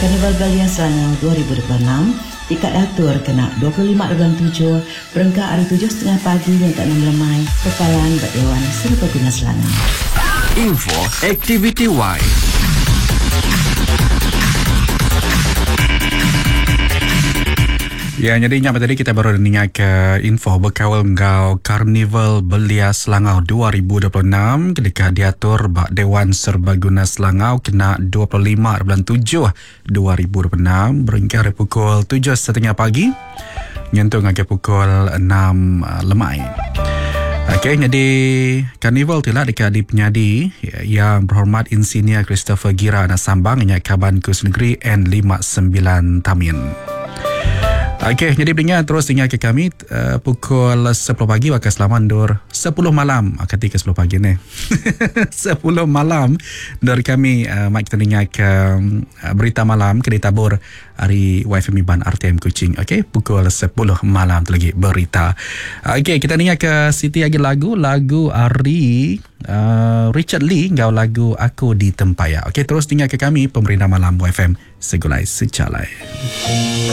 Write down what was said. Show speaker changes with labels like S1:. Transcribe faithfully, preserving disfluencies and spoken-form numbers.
S1: Karnival Belia Selangor dua ribu dua puluh enam tiket atur kena dua puluh lima bulan tujuh berengkak hari tujuh setengah pagi yang tak enam lemai Pepalan Dewan Serbaguna Selangor.
S2: Info Activity Y. Ya, jadi ingat tadi kita baru dengar ke info berkawal ngau Karnival Belia Selangor dua ribu dua puluh enam ketika diatur bak Dewan Serbaguna Selangor kena dua puluh lima bulan tujuh dua ribu dua puluh enam beringkar dari pukul tujuh setengah pagi nyentuh ke pukul enam lemai. Okey, jadi Karnival itulah dekat di penyadi yang berhormat Insinyur Christopher Gira Nasambang yang Kaban Kus Negeri N lima sembilan Tamin. Okey, jadi dengar terus dengar ke kami uh, pukul sepuluh pagi waktu selaman dur sepuluh malam ketika sepuluh pagi ni. sepuluh malam dari kami uh, mak kita dengar ke uh, berita malam ke tabur hari Y F M Ban R T M Kuching. Okey, pukul sepuluh malam tu lagi berita. Okey, kita dengar ke Siti lagi lagu lagu hari uh, Richard Lee ngau lagu Aku di Tempaya. Okey, terus dengar ke kami pemerintah malam Y F M Segulai Secalai.